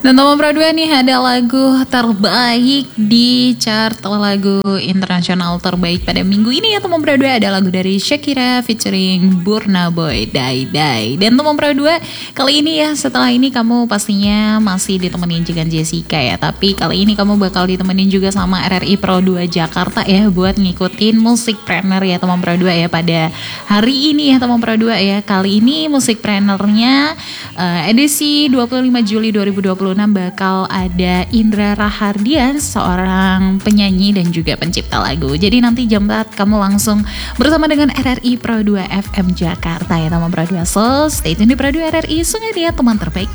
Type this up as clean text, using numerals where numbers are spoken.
Dan nomor Pro 2 nih ada lagu terbaik di chart lagu internasional terbaik pada minggu ini ya. Nomor Pro 2 ada lagu dari Shakira featuring Burna Boy, Die Die. Dan nomor Pro 2 kali ini ya, setelah ini kamu pastinya masih ditemenin dengan Jessica ya. Tapi kali ini kamu bakal ditemenin juga sama RRI Pro 2 Jakarta ya, buat ngikutin Musikpreneur ya teman Pro 2 ya pada hari ini ya teman Pro 2 ya. Kali ini Musikpreneurnya edisi 25 Juli 2026 bakal ada Indra Rahardian, seorang penyanyi dan juga pencipta lagu. Jadi nanti jam 4 kamu langsung bersama dengan RRI Pro 2 FM Jakarta ya teman Pro 2. So stay tune di Pro 2 RRI, sungguh dia teman terbaik